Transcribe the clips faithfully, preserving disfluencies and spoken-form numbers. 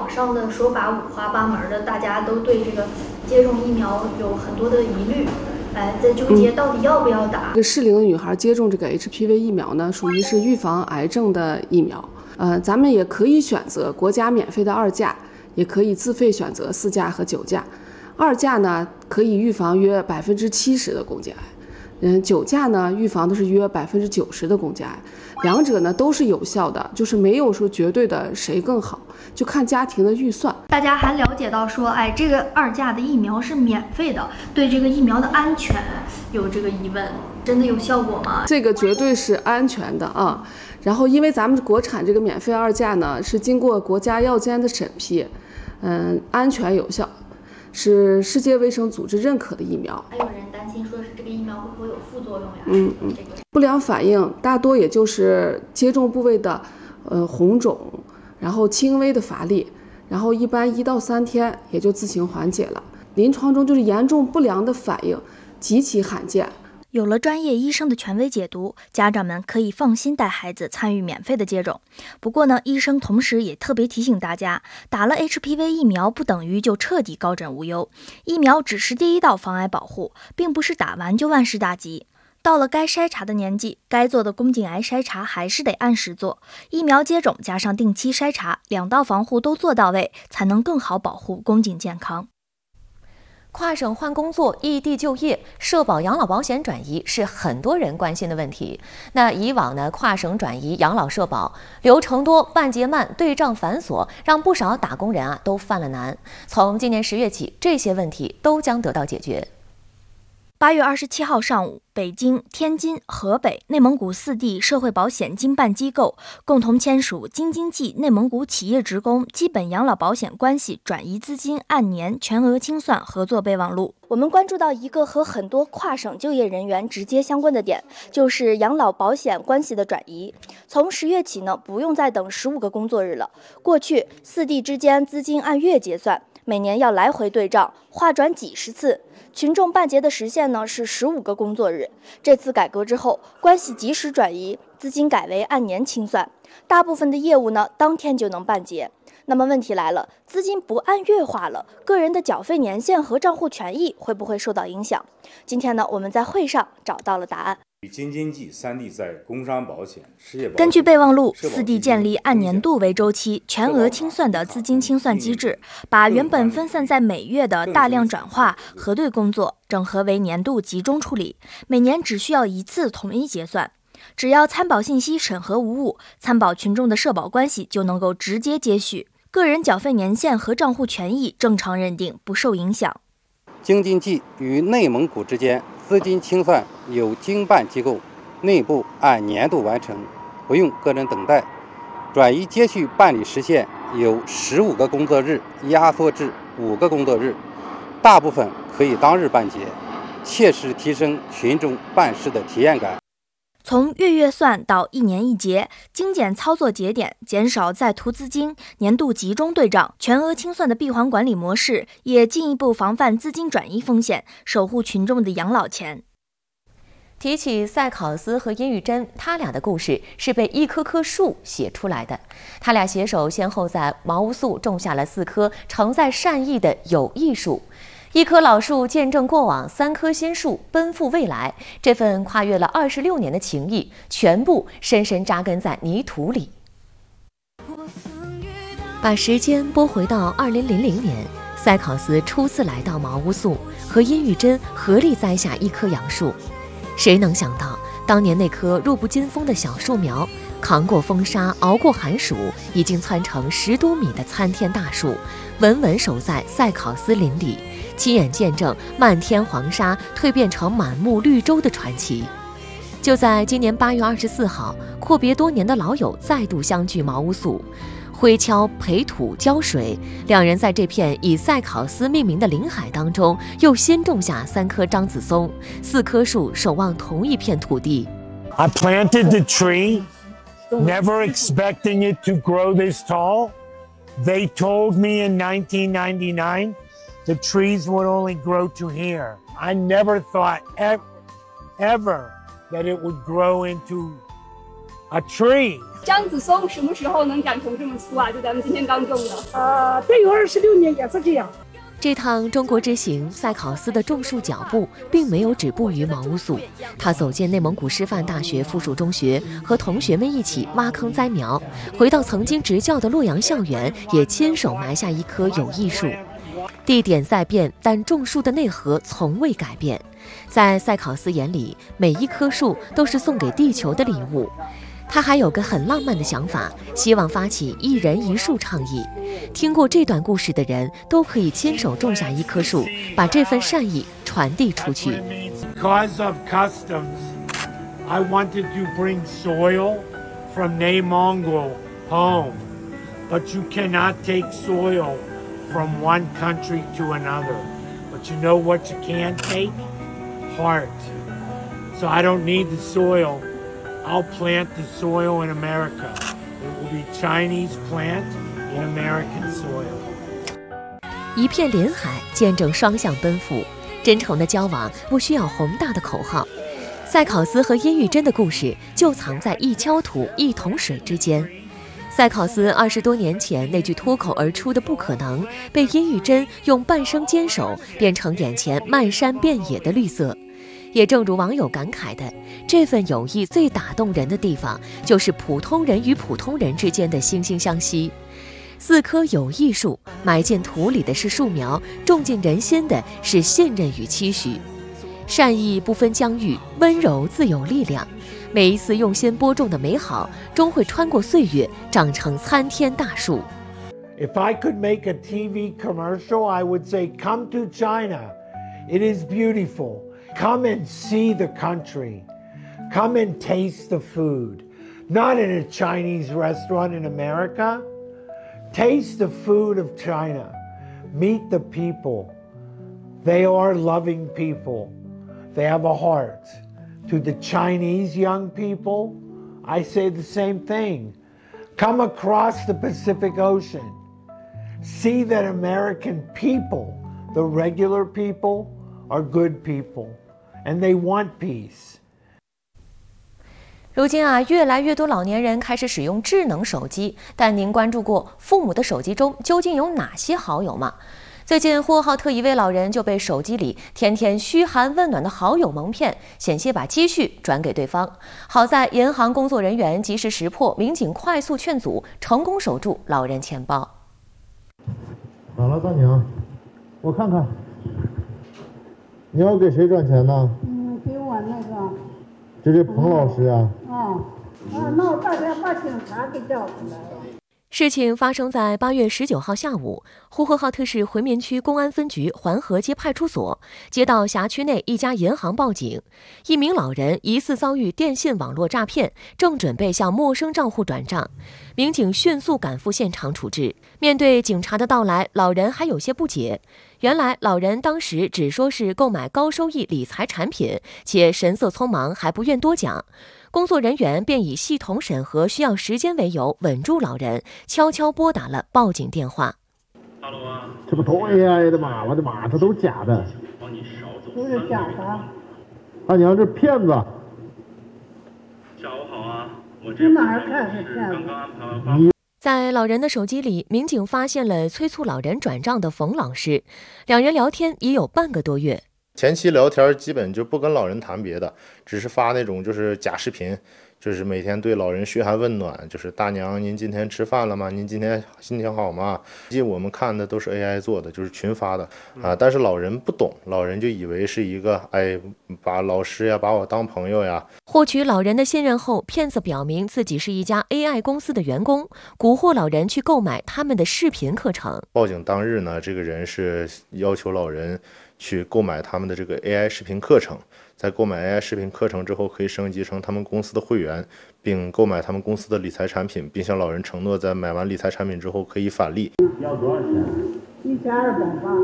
网上的说法五花八门的，大家都对这个接种疫苗有很多的疑虑，哎，在纠结到底要不要打。 这个适龄的女孩接种这个 H P V 疫苗呢，属于是预防癌症的疫苗。呃，咱们也可以选择国家免费的二价，也可以自费选择四价和九价。二价呢，可以预防约百分之七十的宫颈癌。嗯，九价呢，预防的是约百分之九十的宫颈癌，两者呢都是有效的，就是没有说绝对的谁更好，就看家庭的预算。 大家还了解到说，哎，这个二价的疫苗是免费的，对这个疫苗的安全有这个疑问，真的有效果吗？ 这个绝对是安全的啊。然后，因为咱们国产这个免费二价呢，是经过国家药监的审批，嗯，安全有效。是世界卫生组织认可的疫苗。 还有人担心说是这个疫苗会不会有副作用呀？ 嗯嗯，这个不良反应大多也就是接种部位的呃红肿，然后轻微的乏力，然后一般一到三天也就自行缓解了。临床中就是严重不良的反应极其罕见。 有了专业医生的权威解读，家长们可以放心带孩子参与免费的接种。不过呢，医生同时也特别提醒大家，打了 H P V 疫苗不等于就彻底高枕无忧，疫苗只是第一道防癌保护，并不是打完就万事大吉。到了该筛查的年纪，该做的宫颈癌筛查还是得按时做。疫苗接种加上定期筛查，两道防护都做到位，才能更好保护宫颈健康。 跨省换工作、异地就业、社保养老保险转移是很多人关心的问题。那以往呢，跨省转移养老社保流程多、办结慢、对账繁琐，让不少打工人啊都犯了难。从今年十月起，这些问题都将得到解决。 八月二十七号上午，北京、天津、河北、内蒙古四地社会保险经办机构共同签署《京津冀内蒙古企业职工基本养老保险关系转移资金按年全额清算合作备忘录》。我们关注到一个和很多跨省就业人员直接相关的点，就是养老保险关系的转移。从十月起呢，不用再等十五个工作日了。过去四地之间资金按月结算，每年要来回对账，划转几十次。群众办结的时限呢是十五个工作日。这次改革之后，关系及时转移，资金改为按年清算，大部分的业务呢当天就能办结。那么问题来了，资金不按月划了，个人的缴费年限和账户权益会不会受到影响？今天呢，我们在会上找到了答案。 京津冀三地在工伤保险、失业保险。 根据备忘录，四地建立按年度为周期、全额清算的资金清算机制，把原本分散在每月的大量转化、核对工作整合为年度集中处理，每年只需要一次统一结算。只要参保信息审核无误，参保群众的社保关系就能够直接接续，个人缴费年限和账户权益正常认定，不受影响。 京津冀与内蒙古之间资金清算由经办机构内部按年度完成，不用个人等待。转移接续办理时限由十五个工作日压缩至五个工作日，大部分可以当日办结，切实提升群众办事的体验感。 从月月算到一年一结，精简操作节点，减少在途资金，年度集中对账，全额清算的闭环管理模式，也进一步防范资金转移风险，守护群众的养老钱。 提起赛考斯和殷玉珍，他俩的故事是被一棵棵树写出来的。他俩携手先后在毛乌素种下了四棵承载善意的友谊树。一棵老树见证过往，三棵新树奔赴未来。这份跨越了二十六年的情谊，全部深深扎根在泥土里。把时间拨回到二零零零年，赛考斯初次来到毛乌素，和殷玉珍合力栽下一棵杨树。谁能想到，当年那棵弱不禁风的小树苗，扛过风沙，熬过寒暑，已经蹿成十多米的参天大树，稳稳守在赛考斯林里，亲眼见证漫天黄沙蜕变成满目绿洲的传奇。就在今年八月二十四号，阔别多年的老友再度相聚毛乌素，挥锹培土浇水，两人在这片以赛考斯命名的林海当中，又新种下三棵樟子松，四棵树守望同一片土地。 I planted the tree, never expecting it to grow this tall. They told me in nineteen ninety-nine the trees would only grow to here. I never thought ever, ever that it would grow into a tree. 姜子松什么时候能长成这么粗啊？就咱们今天刚种的。 呃，这有二十六年也是这样。 这趟中国之行，塞考斯的种树脚步并没有止步于毛乌素，他走进内蒙古师范大学附属中学，和同学们一起挖坑栽苗，回到曾经执教的洛阳校园，也亲手埋下一棵有益树。地点在变，但种树的内核从未改变。在塞考斯眼里，每一棵树都是送给地球的礼物。他还有个很浪漫的想法，希望发起一人一树倡议。听过这段故事的人都可以亲手种下一棵树，把这份善意传递出去。 Because of customs, I wanted to bring soil from内蒙古 home, but you cannot take soil from one country to another. But you know what you can take? Heart. So I don't need the soil.I'll plant the soil in America. It will be Chinese plant in American soil. 一片林海，见证双向奔赴。真诚的交往不需要宏大的口号。塞考斯和殷玉珍的故事就藏在一锹土一桶水之间。塞考斯二十多年前那句脱口而出的不可能，被殷玉珍用半生坚守变成眼前漫山遍野的绿色。也正如网友感慨的，这份友谊最打动人的地方，就是普通人与普通人之间的惺惺相惜。四棵有益树，埋进土里的是树苗，种进人心的是信任与期许。善意不分疆域，温柔自有力量。每一次用心播种的美好，终会穿过岁月，长成参天大树。 If I could make a T V commercial, I would say, "Come to China. It is beautiful."Come and see the country. Come and taste the food. Not in a Chinese restaurant in America. Taste the food of China. Meet the people. They are loving people. They have a heart. To the Chinese young people, I say the same thing. Come across the Pacific Ocean. See that American people, the regular people, are good people.And they want peace. 如今啊，越来越多老年人开始使用智能手机，但您关注过父母的手机中究竟有哪些好友吗？最近，呼和浩特一位老人就被手机里天天嘘寒问暖的好友蒙骗，险些把积蓄转给对方。好在银行工作人员及时识破，民警快速劝阻，成功守住老人钱包。 好了，大娘，我看看。 你要给谁转钱呢？ 嗯，给我那个。 这是彭老师啊。 哦，啊，那我大家把警察给叫出来了。 事情发生在八月十九号下午，呼和浩特市回民区公安分局环河街派出所接到辖区内一家银行报警，一名老人疑似遭遇电信网络诈骗，正准备向陌生账户转账。民警迅速赶赴现场处置。面对警察的到来，老人还有些不解。原来老人当时只说是购买高收益理财产品，且神色匆忙，还不愿多讲。工作人员便以系统审核需要时间为由稳住老人，悄悄拨打了报警电话。 这不都 A I 的吗？我的妈，这都假的， 都是假的。 大娘，这骗子！ 下午好啊，我这哪儿看是骗子？ 刚刚安排完发。 在老人的手机里，民警发现了催促老人转账的冯老师，两人聊天已有半个多月。 前期聊天基本就不跟老人谈别的，只是发那种就是假视频，就是每天对老人嘘寒问暖，就是大娘您今天吃饭了吗？您今天心情好吗？实际我们看的都是 A I 做的，就是群发的啊。但是老人不懂，老人就以为是一个哎，把老师呀把我当朋友呀。 获取老人的信任后，骗子表明自己是一家 A I 公司的员工，蛊惑老人去购买他们的视频课程。 报警当日呢，这个人是要求老人去购买他们的这个 A I 视频课程，在购买 A I 视频课程之后，可以升级成他们公司的会员，并购买他们公司的理财产品，并向老人承诺在买完理财产品之后可以返利。 要多少钱？ 一千二百八。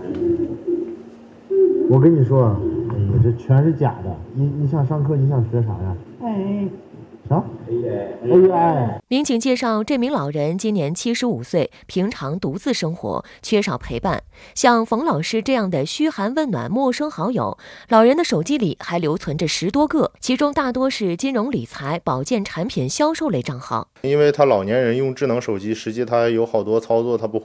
我跟你说，哎呀，这全是假的。你你想上课，你想学啥呀？ 哎， 啥 ？A I。 民警介绍，这名老人今年七十五岁，平常独自生活，缺少陪伴。像冯老师这样的嘘寒问暖陌生好友，老人的手机里还留存着十多个，其中大多是金融理财、保健产品销售类账号。 因为他老年人用智能手机，实际他有好多操作他不